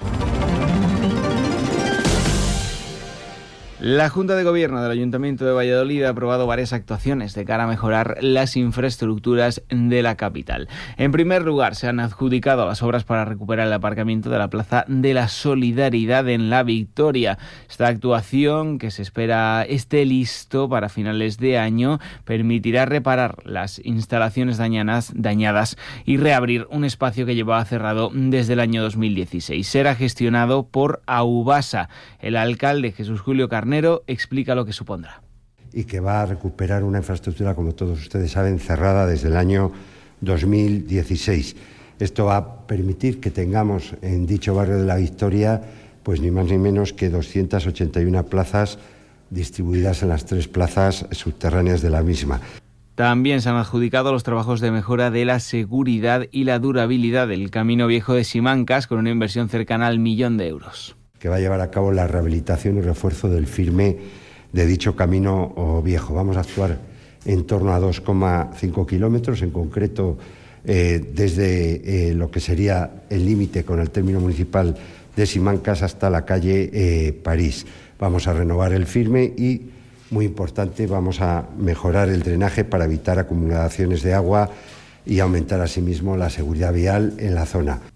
S16: La Junta de Gobierno del Ayuntamiento de Valladolid ha aprobado varias actuaciones de cara a mejorar las infraestructuras de la capital. En primer lugar, se han adjudicado las obras para recuperar el aparcamiento de la Plaza de la Solidaridad en La Victoria. Esta actuación, que se espera esté listo para finales de año, permitirá reparar las instalaciones dañadas, dañadas y reabrir un espacio que llevaba cerrado desde el año dos mil dieciséis. Será gestionado por Aubasa. El alcalde Jesús Julio Carnero explica lo que supondrá.
S18: Y que va a recuperar una infraestructura, como todos ustedes saben, cerrada desde el año dos mil dieciséis. Esto va a permitir que tengamos en dicho barrio de La Victoria, pues ni más ni menos que doscientas ochenta y una plazas distribuidas en las tres plazas subterráneas de la misma.
S16: También se han adjudicado los trabajos de mejora de la seguridad y la durabilidad del Camino Viejo de Simancas, con una inversión cercana al millón de euros.
S18: Que va a llevar a cabo la rehabilitación y refuerzo del firme de dicho camino viejo. Vamos a actuar en torno a dos coma cinco kilómetros, en concreto eh, desde eh, lo que sería el límite con el término municipal de Simancas hasta la calle eh, París. Vamos a renovar el firme y, muy importante, vamos a mejorar el drenaje para evitar acumulaciones de agua y aumentar asimismo la seguridad vial en la zona.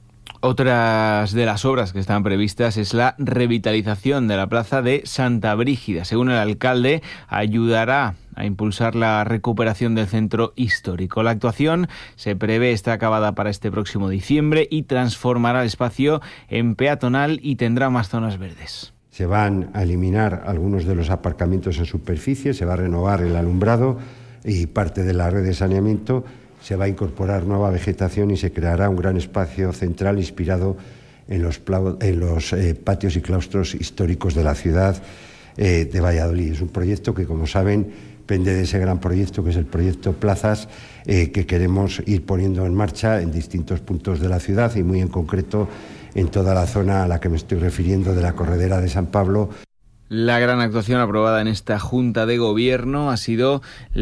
S16: Otras de las obras que están previstas es la revitalización de la plaza de Santa Brígida. Según el alcalde, ayudará a impulsar la recuperación del centro histórico. La actuación se prevé estar acabada para este próximo diciembre y transformará el espacio en peatonal y tendrá más zonas verdes.
S18: Se van a eliminar algunos de los aparcamientos en superficie, se va a renovar el alumbrado y parte de la red de saneamiento. Se va a incorporar nueva vegetación y se creará un gran espacio central inspirado en los, en los eh, patios y claustros históricos de la ciudad eh, de Valladolid. Es un proyecto que, como saben, pende de ese gran proyecto que es el proyecto Plazas, eh, que queremos ir poniendo en marcha en distintos puntos de la ciudad y muy en concreto en toda la zona a la que me estoy refiriendo de la Corredera de San Pablo.
S16: La gran actuación aprobada en esta Junta de Gobierno ha sido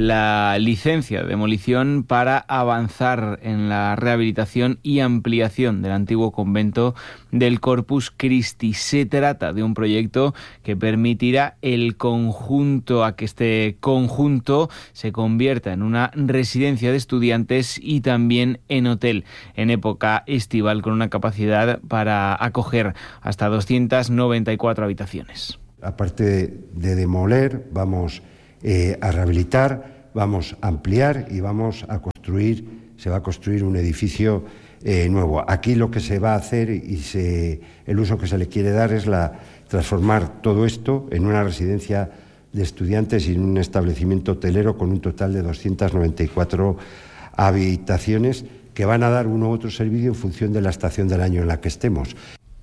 S16: la licencia de demolición para avanzar en la rehabilitación y ampliación del antiguo convento del Corpus Christi. Se trata de un proyecto que permitirá el conjunto a que este conjunto se convierta en una residencia de estudiantes y también en hotel en época estival, con una capacidad para acoger hasta doscientas noventa y cuatro habitaciones.
S18: Aparte de, de demoler, vamos eh, a rehabilitar, vamos a ampliar y vamos a construir, se va a construir un edificio eh, nuevo. Aquí lo que se va a hacer y se, el uso que se le quiere dar es la transformar todo esto en una residencia de estudiantes y en un establecimiento hotelero con un total de doscientas noventa y cuatro habitaciones que van a dar uno u otro servicio en función de la estación del año en la que estemos.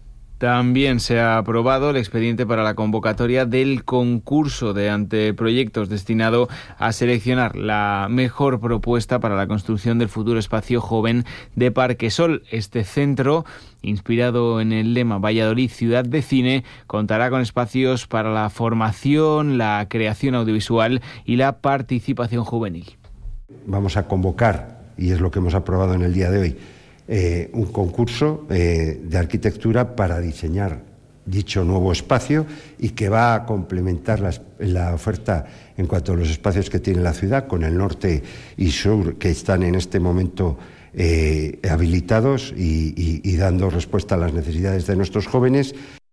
S16: También se ha aprobado el expediente para la convocatoria del concurso de anteproyectos destinado a seleccionar la mejor propuesta para la construcción del futuro espacio joven de Parque Sol. Este centro, inspirado en el lema Valladolid Ciudad de Cine, contará con espacios para la formación, la creación audiovisual y la participación juvenil.
S18: Vamos a convocar, y es lo que hemos aprobado en el día de hoy, Eh, un concurso eh, de arquitectura para diseñar dicho nuevo espacio y que va a complementar la, la oferta en cuanto a los espacios que tiene la ciudad con el norte y sur que están en este momento eh, habilitados y, y, y dando respuesta a las necesidades de nuestros jóvenes.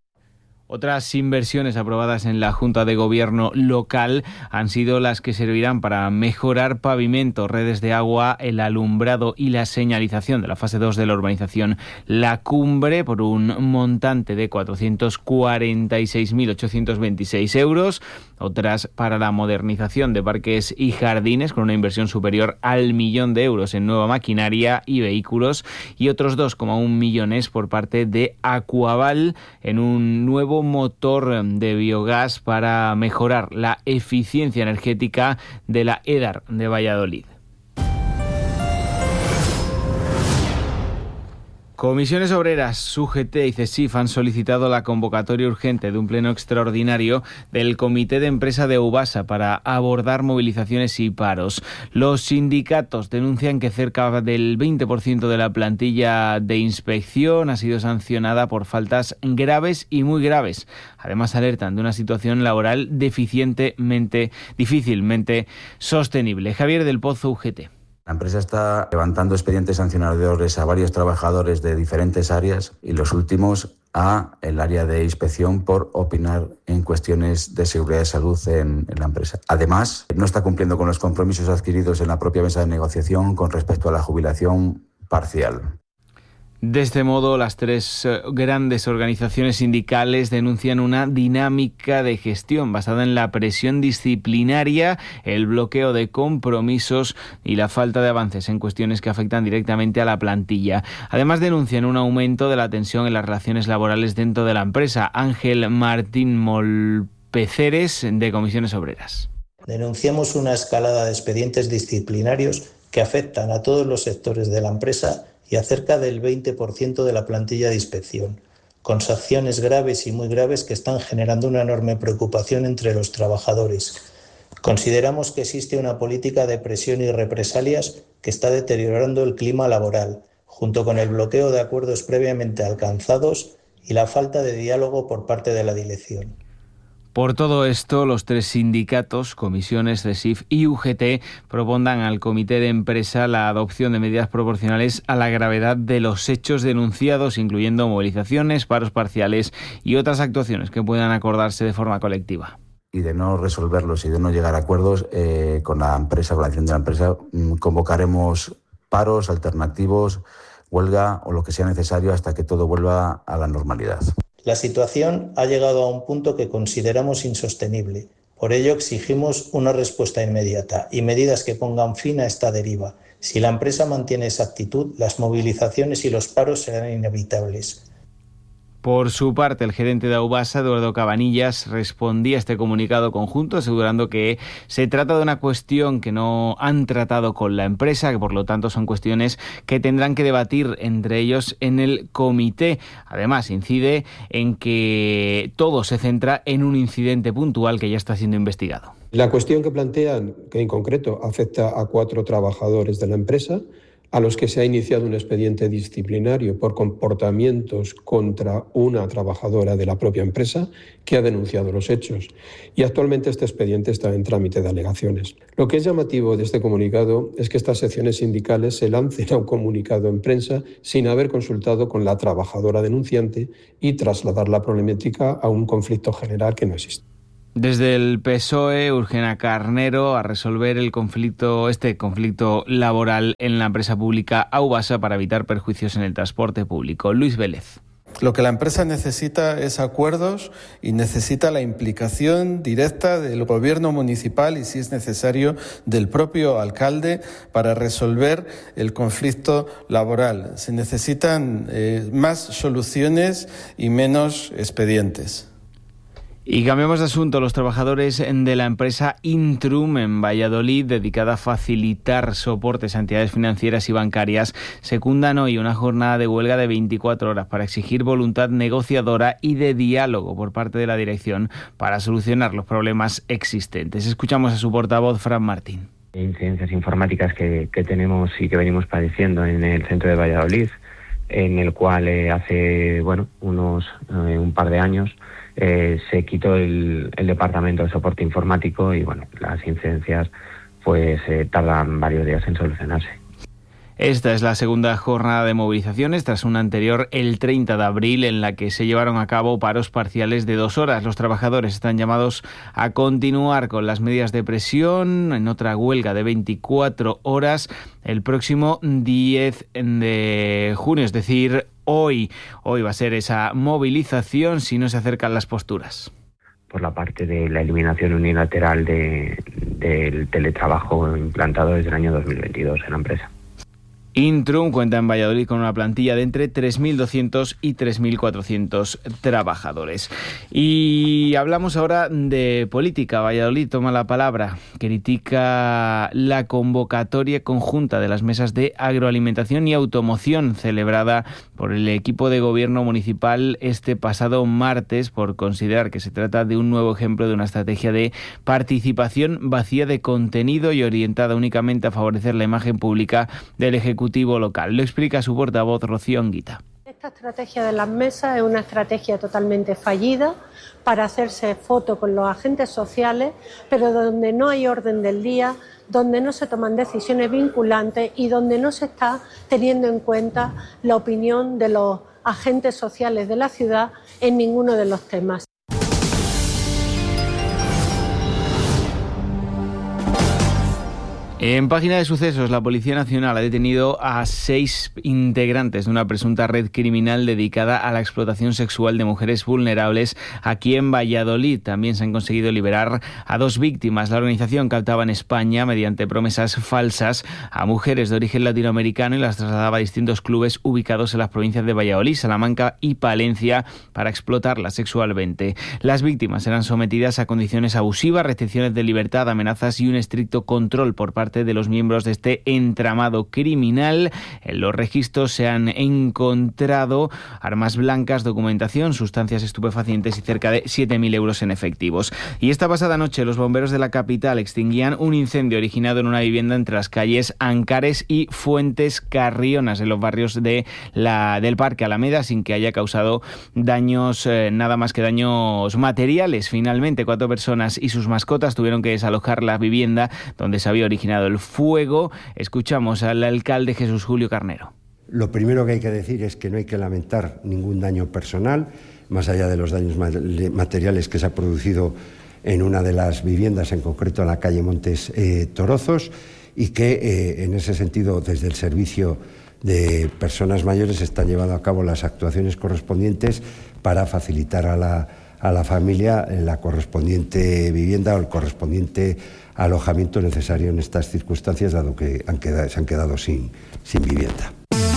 S16: Otras inversiones aprobadas en la Junta de Gobierno local han sido las que servirán para mejorar pavimentos, redes de agua, el alumbrado y la señalización de la fase dos de la urbanización La Cumbre por un montante de cuatrocientos cuarenta y seis mil ochocientos veintiséis euros. Otras para la modernización de parques y jardines con una inversión superior al millón de euros en nueva maquinaria y vehículos, y otros dos coma uno millones por parte de Aquaval en un nuevo motor de biogás para mejorar la eficiencia energética de la EDAR de Valladolid. Comisiones Obreras, U G T y CESIF han solicitado la convocatoria urgente de un pleno extraordinario del Comité de Empresa de Ubasa para abordar movilizaciones y paros. Los sindicatos denuncian que cerca del veinte por ciento de la plantilla de inspección ha sido sancionada por faltas graves y muy graves. Además, alertan de una situación laboral deficientemente, difícilmente sostenible. Javier del Pozo, U G T.
S19: La empresa está levantando expedientes sancionadores a varios trabajadores de diferentes áreas y los últimos a el área de inspección por opinar en cuestiones de seguridad y salud en, en la empresa. Además, no está cumpliendo con los compromisos adquiridos en la propia mesa de negociación con respecto a la jubilación parcial.
S16: De este modo, las tres grandes organizaciones sindicales denuncian una dinámica de gestión basada en la presión disciplinaria, el bloqueo de compromisos y la falta de avances en cuestiones que afectan directamente a la plantilla. Además, denuncian un aumento de la tensión en las relaciones laborales dentro de la empresa. Ángel Martín Molpeceres, de Comisiones Obreras.
S20: Denunciamos una escalada de expedientes disciplinarios que afectan a todos los sectores de la empresa y a cerca del veinte por ciento de la plantilla de inspección, con sanciones graves y muy graves que están generando una enorme preocupación entre los trabajadores. Consideramos que existe una política de presión y represalias que está deteriorando el clima laboral, junto con el bloqueo de acuerdos previamente alcanzados y la falta de diálogo por parte de la dirección.
S16: Por todo esto, los tres sindicatos, comisiones, CESIF y U G T, propondrán al comité de empresa la adopción de medidas proporcionales a la gravedad de los hechos denunciados, incluyendo movilizaciones, paros parciales y otras actuaciones que puedan acordarse de forma colectiva.
S19: Y de no resolverlos y de no llegar a acuerdos eh, con la empresa, con la dirección de la empresa, convocaremos paros alternativos, huelga o lo que sea necesario hasta que todo vuelva a la normalidad.
S20: La situación ha llegado a un punto que consideramos insostenible. Por ello exigimos una respuesta inmediata y medidas que pongan fin a esta deriva. Si la empresa mantiene esa actitud, las movilizaciones y los paros serán inevitables.
S16: Por su parte, el gerente de Aubasa, Eduardo Cabanillas, respondía a este comunicado conjunto, asegurando que se trata de una cuestión que no han tratado con la empresa, que por lo tanto son cuestiones que tendrán que debatir entre ellos en el comité. Además, incide en que todo se centra en un incidente puntual que ya está siendo investigado.
S21: La cuestión que plantean, que en concreto afecta a cuatro trabajadores de la empresa, a los que se ha iniciado un expediente disciplinario por comportamientos contra una trabajadora de la propia empresa que ha denunciado los hechos. Y actualmente este expediente está en trámite de alegaciones. Lo que es llamativo de este comunicado es que estas secciones sindicales se lancen a un comunicado en prensa sin haber consultado con la trabajadora denunciante y trasladar la problemática a un conflicto general que no existe.
S16: Desde el P S O E urgen a Carnero a resolver el conflicto, este conflicto laboral en la empresa pública Aubasa para evitar perjuicios en el transporte público. Luis Vélez.
S22: Lo que la empresa necesita es acuerdos y necesita la implicación directa del gobierno municipal y, si es necesario, del propio alcalde para resolver el conflicto laboral. Se necesitan eh, más soluciones y menos expedientes.
S16: Y cambiamos de asunto. Los trabajadores de la empresa Intrum en Valladolid, dedicada a facilitar soportes a entidades financieras y bancarias, secundan hoy una jornada de huelga de veinticuatro horas para exigir voluntad negociadora y de diálogo por parte de la dirección para solucionar los problemas existentes. Escuchamos a su portavoz, Fran Martín.
S23: Incidencias informáticas que, que tenemos y que venimos padeciendo en el centro de Valladolid, en el cual eh, hace bueno unos eh, un par de años Eh, se quitó el, el departamento de soporte informático y bueno, las incidencias pues eh, tardan varios días en solucionarse.
S16: Esta es la segunda jornada de movilizaciones tras una anterior el treinta de abril en la que se llevaron a cabo paros parciales de dos horas. Los trabajadores están llamados a continuar con las medidas de presión en otra huelga de veinticuatro horas el próximo diez de junio, es decir, hoy. Hoy va a ser esa movilización si no se acercan las posturas.
S23: Por la parte de la eliminación unilateral de, del teletrabajo implantado desde el año dos mil veintidós en la empresa.
S16: Intrum cuenta en Valladolid con una plantilla de entre tres mil doscientos y tres mil cuatrocientos trabajadores. Y hablamos ahora de política. Valladolid toma la palabra, critica la convocatoria conjunta de las mesas de agroalimentación y automoción celebrada por el equipo de gobierno municipal este pasado martes por considerar que se trata de un nuevo ejemplo de una estrategia de participación vacía de contenido y orientada únicamente a favorecer la imagen pública del Ejecutivo local. Lo explica su portavoz, Rocío Anguita.
S24: Esta estrategia de las mesas es una estrategia totalmente fallida para hacerse foto con los agentes sociales, pero donde no hay orden del día, donde no se toman decisiones vinculantes y donde no se está teniendo en cuenta la opinión de los agentes sociales de la ciudad en ninguno de los temas.
S16: En página de sucesos, la Policía Nacional ha detenido a seis integrantes de una presunta red criminal dedicada a la explotación sexual de mujeres vulnerables aquí en Valladolid. También se han conseguido liberar a dos víctimas. La organización captaba en España mediante promesas falsas a mujeres de origen latinoamericano y las trasladaba a distintos clubes ubicados en las provincias de Valladolid, Salamanca y Palencia para explotarlas sexualmente. Las víctimas eran sometidas a condiciones abusivas, restricciones de libertad, amenazas y un estricto control por parte parte de los miembros de este entramado criminal. En los registros se han encontrado armas blancas, documentación, sustancias estupefacientes y cerca de siete mil euros en efectivos. Y esta pasada noche los bomberos de la capital extinguían un incendio originado en una vivienda entre las calles Ancares y Fuentes Carrionas, en los barrios de la, del Parque Alameda, sin que haya causado daños, eh, nada más que daños materiales. Finalmente, cuatro personas y sus mascotas tuvieron que desalojar la vivienda donde se había originado el fuego. Escuchamos al alcalde Jesús Julio Carnero.
S18: Lo primero que hay que decir es que no hay que lamentar ningún daño personal, más allá de los daños materiales que se ha producido en una de las viviendas, en concreto en la calle Montes eh, Torozos, y que eh, en ese sentido, desde el servicio de personas mayores, se están llevando a cabo las actuaciones correspondientes para facilitar a la, a la familia la correspondiente vivienda o el correspondiente alojamiento necesario en estas circunstancias, dado que han quedado, se han quedado sin, sin vivienda.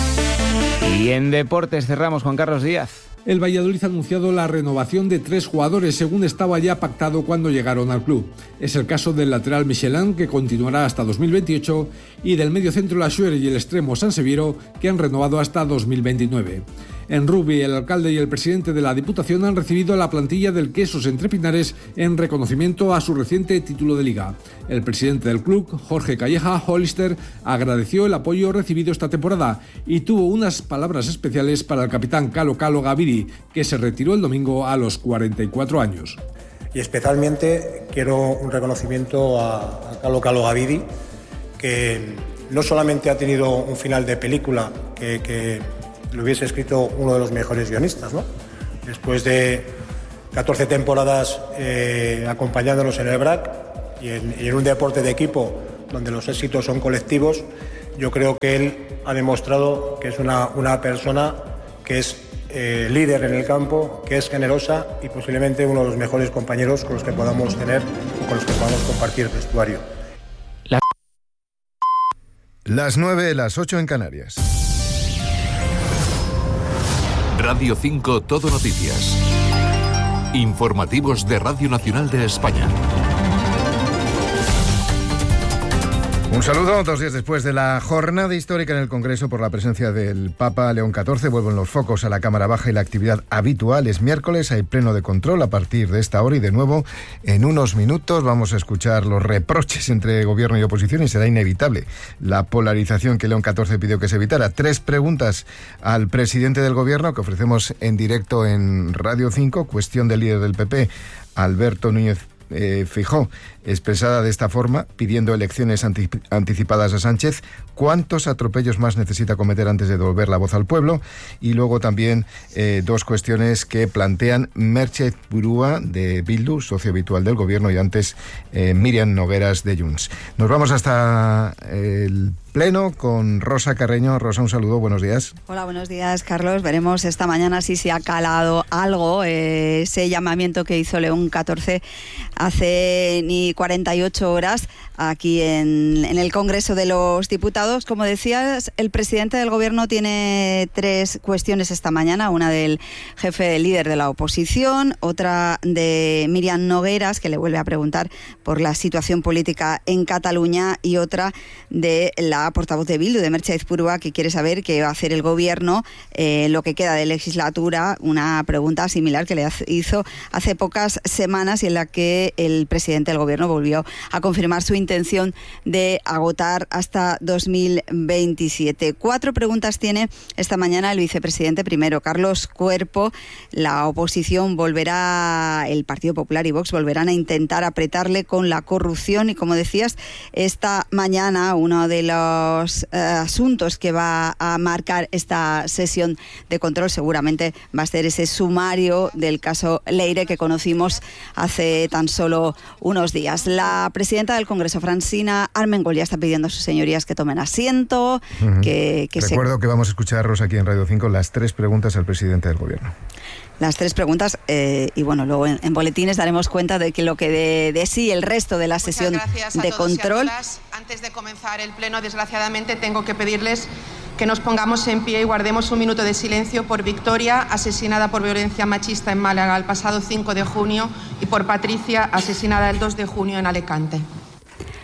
S16: Y en deportes cerramos, Juan Carlos Díaz.
S1: El Valladolid ha anunciado la renovación de tres jugadores, según estaba ya pactado cuando llegaron al club. Es el caso del lateral Michelin, que continuará hasta dos mil veintiocho, y del mediocentro Lassuer y el extremo Sanseviero, que han renovado hasta dos mil veintinueve. En rugby, el alcalde y el presidente de la Diputación han recibido la plantilla del Quesos Entre Pinares en reconocimiento a su reciente título de liga. El presidente del club, Jorge Calleja Hollister, agradeció el apoyo recibido esta temporada y tuvo unas palabras especiales para el capitán Calo Calo Gaviri, que se retiró el domingo a los cuarenta y cuatro años.
S3: Y especialmente quiero un reconocimiento a, a Calo Calo Gaviri, que no solamente ha tenido un final de película que... que lo hubiese escrito uno de los mejores guionistas, ¿no? Después de catorce temporadas eh, acompañándonos en el B R A C y en, y en un deporte de equipo donde los éxitos son colectivos, yo creo que él ha demostrado que es una, una persona que es eh, líder en el campo, que es generosa y posiblemente uno de los mejores compañeros con los que podamos tener o con los que podamos compartir vestuario.
S4: La... Las nueve, las ocho en Canarias.
S9: Radio cinco Todo Noticias. Informativos de Radio Nacional de España.
S4: Un saludo, dos días después de la jornada histórica en el Congreso por la presencia del Papa León catorce, vuelven los focos a la Cámara Baja y la actividad habitual. Es miércoles, hay pleno de control a partir de esta hora y de nuevo en unos minutos vamos a escuchar los reproches entre gobierno y oposición y será inevitable la polarización que León catorce pidió que se evitara. Tres preguntas al presidente del gobierno que ofrecemos en directo en Radio cinco, cuestión del líder del P P, Alberto Núñez Eh, Feijóo, expresada de esta forma, pidiendo elecciones anti- anticipadas a Sánchez. ¿Cuántos atropellos más necesita cometer antes de devolver la voz al pueblo? Y luego también eh, dos cuestiones que plantean Merche Burúa de Bildu, socio habitual del gobierno, y antes eh, Miriam Nogueras de Junts. Nos vamos hasta el pleno con Rosa Carreño. Rosa, un saludo, buenos días.
S5: Hola, buenos días, Carlos. Veremos esta mañana si se ha calado algo eh, ese llamamiento que hizo León catorce hace ni cuarenta y ocho horas aquí en, en el Congreso de los Diputados. Como decías, el presidente del Gobierno tiene tres cuestiones esta mañana, una del jefe del líder de la oposición, otra de Miriam Nogueras, que le vuelve a preguntar por la situación política en Cataluña, y otra de la portavoz de Bildu, de Merche Aizpurua, que quiere saber qué va a hacer el Gobierno eh, lo que queda de legislatura, una pregunta similar que le hizo hace pocas semanas y en la que el presidente del Gobierno volvió a confirmar su intención de agotar hasta dos mil veintisiete. Cuatro preguntas tiene esta mañana el vicepresidente primero, Carlos Cuerpo. La oposición volverá, el Partido Popular y Vox volverán a intentar apretarle con la corrupción y, como decías, esta mañana uno de los eh, asuntos que va a marcar esta sesión de control seguramente va a ser ese sumario del caso Leire que conocimos hace tan solo unos días. La presidenta del Congreso, Francina Armengol, ya está pidiendo a sus señorías que tomen asiento. Uh-huh. que, que
S4: Recuerdo se... que vamos a escucharos aquí en Radio cinco las tres preguntas al presidente del Gobierno.
S5: Las tres preguntas eh, y bueno, luego en, en boletines daremos cuenta de que lo que de, de sí el resto de la Muchas sesión de control.
S25: Y a todas. Antes de comenzar el pleno, desgraciadamente tengo que pedirles que nos pongamos en pie y guardemos un minuto de silencio por Victoria, asesinada por violencia machista en Málaga el pasado cinco de junio, y por Patricia, asesinada el dos de junio en Alicante.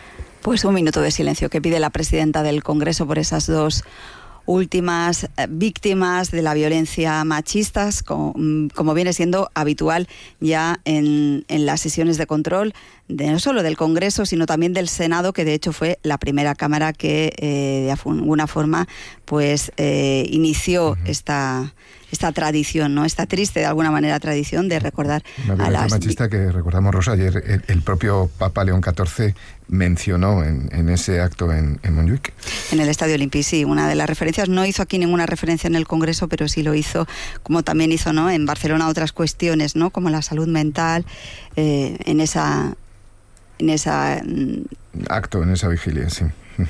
S5: Pues un minuto de silencio que pide la presidenta del Congreso por esas dos últimas víctimas de la violencia machistas, como, como viene siendo habitual ya en, en las sesiones de control, de, no solo del Congreso, sino también del Senado, que de hecho fue la primera Cámara que eh, de alguna forma pues eh, inició uh-huh. esta... esta tradición, ¿no? Esta triste, de alguna manera, tradición de recordar
S4: Una
S5: a las...
S4: machista que recordamos, Rosa, ayer el, el propio Papa León catorce mencionó en, en ese acto en, en Montjuic.
S5: En el Estadio Olímpic, sí, una de las referencias. No hizo aquí ninguna referencia en el Congreso, pero sí lo hizo, como también hizo, ¿no?, en Barcelona, otras cuestiones, ¿no?, como la salud mental, eh, en esa... en esa
S4: acto, en esa vigilia, sí.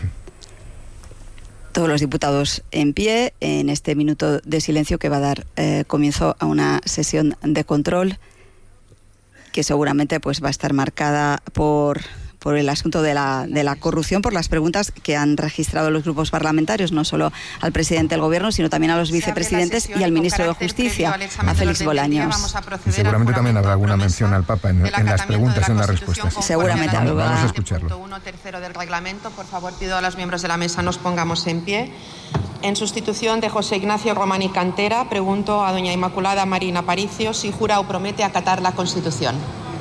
S5: Todos los diputados en pie en este minuto de silencio que va a dar eh, comienzo a una sesión de control que seguramente pues va a estar marcada por, por el asunto de la, de la corrupción, por las preguntas que han registrado los grupos parlamentarios, no solo al presidente del Gobierno, sino también a los vicepresidentes y al ministro de Justicia, a Félix Bolaños.
S4: Y seguramente también habrá alguna mención al Papa en, en las preguntas y en las respuestas.
S5: Seguramente
S4: vamos,
S5: habrá.
S4: Vamos a escucharlo.
S25: uno tercero del reglamento, por favor, pido a los miembros de la mesa nos pongamos en pie. En sustitución de José Ignacio Romani Cantera, pregunto a doña Inmaculada Marina Aparicio si jura o promete acatar la Constitución.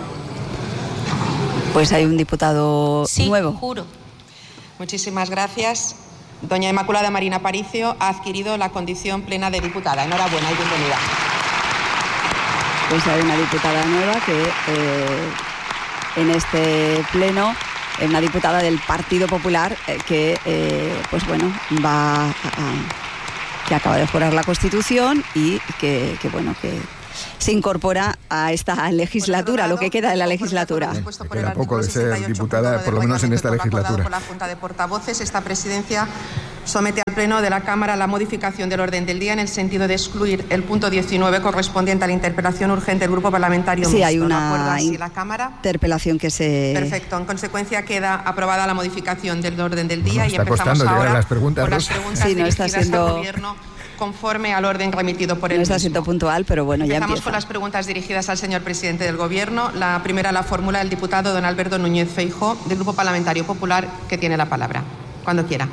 S5: Pues hay un diputado
S25: sí,
S5: nuevo.
S25: Juro. Muchísimas gracias. Doña Inmaculada Marina Aparicio ha adquirido la condición plena de diputada. Enhorabuena y bienvenida.
S5: Pues hay una diputada nueva que eh, en este pleno, una diputada del Partido Popular eh, que, eh, pues bueno, va a, a, que acaba de jurar la Constitución y que, que bueno, que se incorpora a esta legislatura, lo que queda de la legislatura.
S4: Me queda poco de ser diputada, por lo menos en esta legislatura.
S25: Por la Junta de Portavoces, esta presidencia somete al Pleno de la Cámara la modificación del orden del día en el sentido de excluir el punto diecinueve correspondiente a la interpelación urgente del Grupo Parlamentario
S5: Sí,
S25: Mixto.
S5: hay una
S25: ¿De acuerdo así la Cámara?
S5: Interpelación que se...
S25: Perfecto. En consecuencia queda aprobada la modificación del orden del día
S4: bueno,
S25: y
S4: está
S25: empezamos
S4: costando
S25: ahora
S4: llegar a las preguntas,
S25: por las
S4: Rosa.
S25: preguntas
S5: Sí, no
S25: dirigidas
S5: está siendo...
S25: al Gobierno conforme al orden remitido por el
S5: No está
S25: mismo.
S5: siendo puntual, pero bueno, ya
S25: Empezamos
S5: empieza.
S25: con las preguntas dirigidas al señor presidente del Gobierno. La primera la formula el diputado don Alberto Núñez Feijóo, del Grupo Parlamentario Popular, que tiene la palabra. Cuando quiera.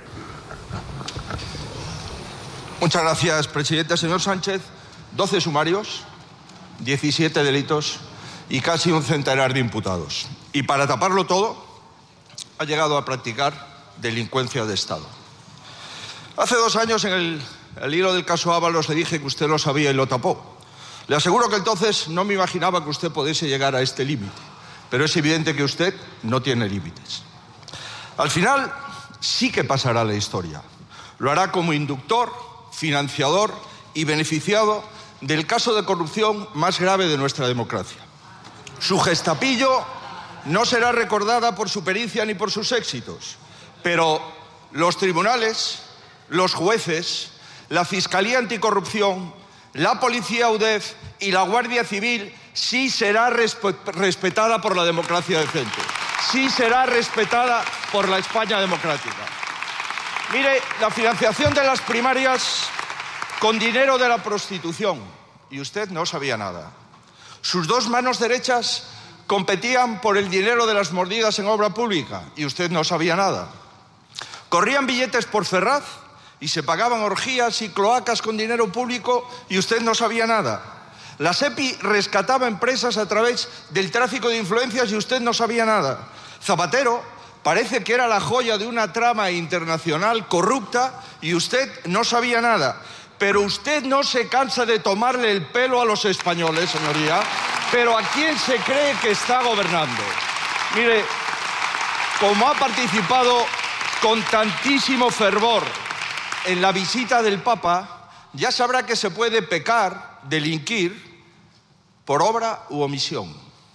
S6: Muchas gracias, presidente. Señor Sánchez, doce sumarios, diecisiete delitos y casi un centenar de imputados. Y para taparlo todo, ha llegado a practicar delincuencia de Estado. Hace dos años, en el, el hilo del caso Ábalos, le dije que usted lo sabía y lo tapó. Le aseguro que entonces no me imaginaba que usted pudiese llegar a este límite, pero es evidente que usted no tiene límites. Al final, sí que pasará la historia. Lo hará como inductor, financiador y beneficiado del caso de corrupción más grave de nuestra democracia. Su gestapillo no será recordada por su pericia ni por sus éxitos, pero los tribunales, los jueces, la Fiscalía Anticorrupción, la Policía UDEF y la Guardia Civil sí será resp- respetada por la democracia decente, sí será respetada por la España democrática. Mire, la financiación de las primarias con dinero de la prostitución, y usted no sabía nada. Sus dos manos derechas competían por el dinero de las mordidas en obra pública, y usted no sabía nada. Corrían billetes por Ferraz y se pagaban orgías y cloacas con dinero público y usted no sabía nada. La SEPI rescataba empresas a través del tráfico de influencias y usted no sabía nada. Zapatero parece que era la joya de una trama internacional corrupta y usted no sabía nada. Pero usted no se cansa de tomarle el pelo a los españoles, señoría. Pero ¿a quién se cree que está gobernando? Mire, como ha participado con tantísimo fervor en la visita del Papa, ya sabrá que se puede pecar, delinquir, por obra u omisión.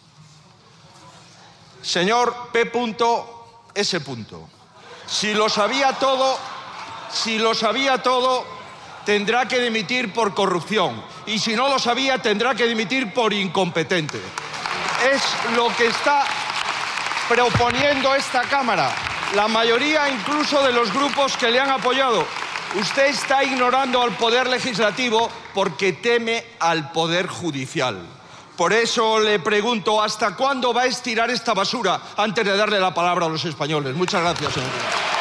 S6: Señor P. S. Si lo sabía todo, si lo sabía todo, tendrá que dimitir por corrupción. Y si no lo sabía, tendrá que dimitir por incompetente. Es lo que está proponiendo esta Cámara. La mayoría incluso de los grupos que le han apoyado. Usted está ignorando al Poder Legislativo porque teme al Poder Judicial. Por eso le pregunto, ¿hasta cuándo va a estirar esta basura antes de darle la palabra a los españoles? Muchas gracias, señor.